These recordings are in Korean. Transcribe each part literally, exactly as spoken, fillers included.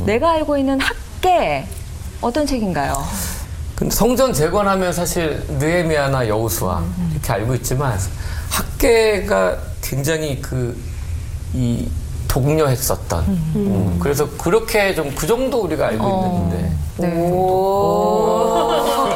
내가 알고 있는 학계 어떤 책인가요? 근데 성전 재건하면 사실 느헤미야나 여호수아 음. 이렇게 알고 있지만 학계가 굉장히 그 이 독려했었던 음. 음. 그래서 그렇게 좀 그 정도 우리가 알고 어. 있는데 네. 오.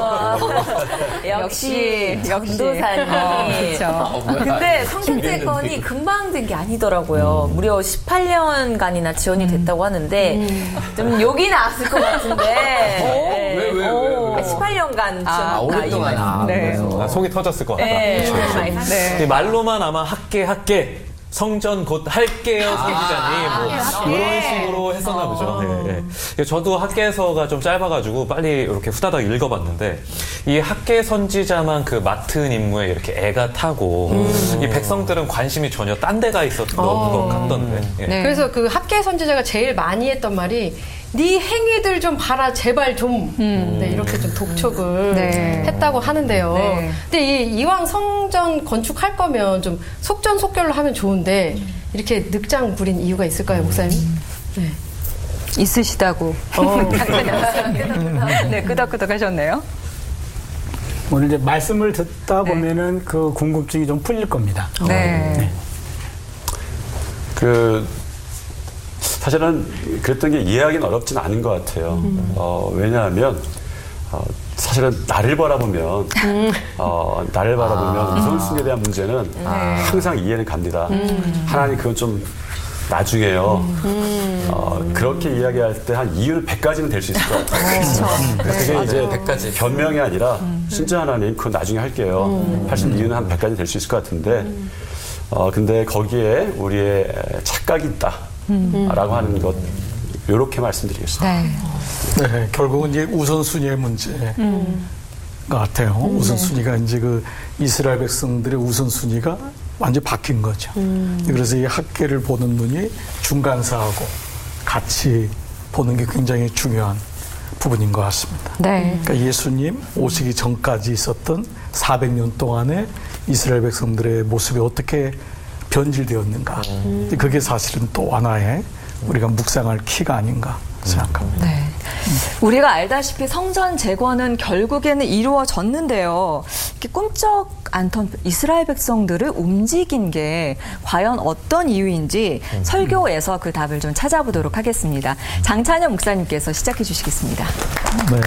역시 역시 전도사님. 어, 그렇죠. 근데 성전재건이 금방 된 게 아니더라고요. 음. 무려 십팔 년간이나 지원이 됐다고 하는데 음. 좀 욕이 나왔을 것 같은데. 왜, 왜, 왜, 왜, 왜? 십팔 년간 지원. 아, 오랫동안. 아, 네. 아, 속이 터졌을 것 같다. 네. 그렇죠. 네. 이 말로만 아마 학계 학계 성전 곧 할게요, 서 기자님. 뭐 이런 식으로 했었나 보죠. 네, 네. 저도 학계서가 좀 짧아가지고 빨리 이렇게 후다닥 읽어봤는데 이 학계 선지자만 그 맡은 임무에 이렇게 애가 타고 음. 이 백성들은 관심이 전혀 딴 데가 있었던 어. 것 같던데. 예. 네. 그래서 그 학계 선지자가 제일 많이 했던 말이 네 행위들 좀 봐라 제발 좀 음. 네, 이렇게 좀 독촉을 네. 했다고 하는데요. 네. 근데 이, 이왕 성전 건축할 거면 좀 속전속결로 하면 좋은데 이렇게 늑장 부린 이유가 있을까요, 목사님? 네. 있으시다고. 어. 네, 끄덕끄덕 하셨네요. 오늘 이제 말씀을 듣다 보면은 그 궁금증이 좀 풀릴 겁니다. 네. 네. 그 사실은 그랬던 게 이해하기는 어렵진 않은 것 같아요. 음. 어, 왜냐하면 어, 사실은 나를 바라보면 음. 어, 나를 바라보면 아. 우선순위에 대한 문제는 네. 항상 이해는 갑니다. 음. 하나님 그건 좀 나중에요. 음. 어, 그렇게 이야기할 때 한 이유는 백 가지는 될 수 있을 것 같아요. 네. 그게 네. 이제 백 가지. 변명이 아니라 음. 진짜 하나님 그건 나중에 할게요. 음. 사실 이유는 한 백 가지 될 수 있을 것 같은데 음. 어, 근데 거기에 우리의 착각이 있다. 음. 라고 하는 것, 이렇게 말씀드리겠습니다. 네. 네, 결국은 이제 우선순위의 문제가 음. 같아요. 음, 우선순위가 네. 이제 그 이스라엘 백성들의 우선순위가 완전히 바뀐 거죠. 음. 그래서 이 학계를 보는 눈이 중간사하고 같이 보는 게 굉장히 중요한 부분인 것 같습니다. 네. 그러니까 예수님 오시기 전까지 있었던 사백 년 동안의 이스라엘 백성들의 모습이 어떻게 변질되었는가. 음. 그게 사실은 또 하나의 우리가 묵상할 키가 아닌가 생각합니다. 네. 우리가 알다시피 성전 재건은 결국에는 이루어졌는데요. 이렇게 꿈쩍 않던 이스라엘 백성들을 움직인 게 과연 어떤 이유인지 음. 설교에서 그 답을 좀 찾아보도록 하겠습니다. 장찬영 목사님께서 시작해 주시겠습니다. 네.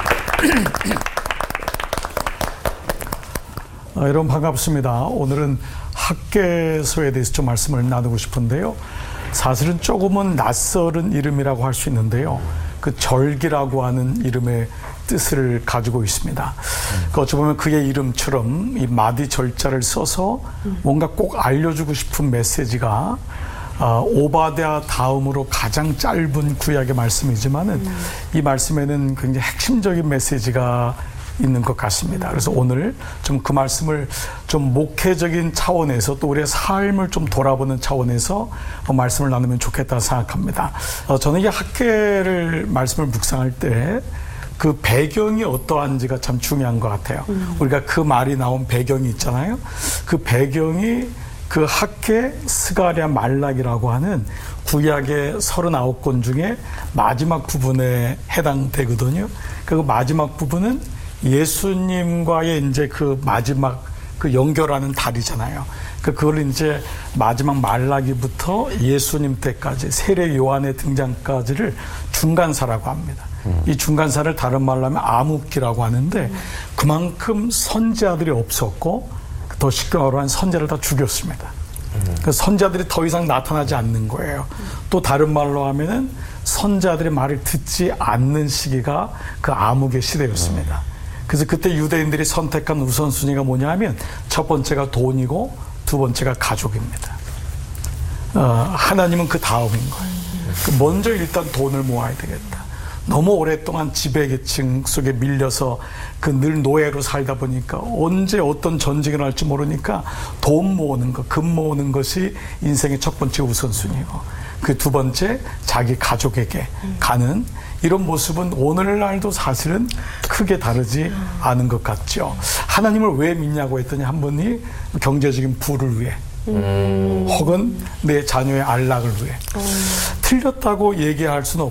아, 여러분 반갑습니다. 오늘은 학계서에 대해서 좀 말씀을 나누고 싶은데요. 사실은 조금은 낯설은 이름이라고 할 수 있는데요. 그 절기라고 하는 이름의 뜻을 가지고 있습니다. 그 어찌 보면 그의 이름처럼 이 마디 절자를 써서 뭔가 꼭 알려주고 싶은 메시지가 어, 오바댜 다음으로 가장 짧은 구약의 말씀이지만은 음. 이 말씀에는 굉장히 핵심적인 메시지가 있는 것 같습니다. 그래서 오늘 좀 그 말씀을 좀 목회적인 차원에서 또 우리의 삶을 좀 돌아보는 차원에서 어, 말씀을 나누면 좋겠다 생각합니다. 어, 저는 이 학계를 말씀을 묵상할 때 그 배경이 어떠한지가 참 중요한 것 같아요. 음. 우리가 그 말이 나온 배경이 있잖아요. 그 배경이 그 학계 스가랴 말락이라고 하는 구약의 서른아홉 권 중에 마지막 부분에 해당되거든요. 그 마지막 부분은 예수님과의 이제 그 마지막 그 연결하는 달이잖아요. 그 그걸 이제 마지막 말라기부터 예수님 때까지 세례 요한의 등장까지를 중간사라고 합니다. 음. 이 중간사를 다른 말로 하면 암흑기라고 하는데 그만큼 선지자들이 없었고 더 쉽게 말하면 선지자를 다 죽였습니다. 음. 그 선지자들이 더 이상 나타나지 않는 거예요. 또 다른 말로 하면은 선지자들의 말을 듣지 않는 시기가 그 암흑의 시대였습니다. 음. 그래서 그때 유대인들이 선택한 우선순위가 뭐냐 하면 첫 번째가 돈이고 두 번째가 가족입니다. 어, 하나님은 그 다음인 거예요. 먼저 일단 돈을 모아야 되겠다. 너무 오랫동안 지배계층 속에 밀려서 그 늘 노예로 살다 보니까 언제 어떤 전쟁이 날지 모르니까 돈 모으는 것, 금 모으는 것이 인생의 첫 번째 우선순위고 그 두 번째 자기 가족에게 가는 이런 모습은 오늘날도 사실은 크게 다르지 않은 것 같죠. 하나님을 왜 믿냐고 했더니 한 분이 경제적인 부를 위해 음. 혹은 내 자녀의 안락을 위해 음. 틀렸다고 얘기할 수는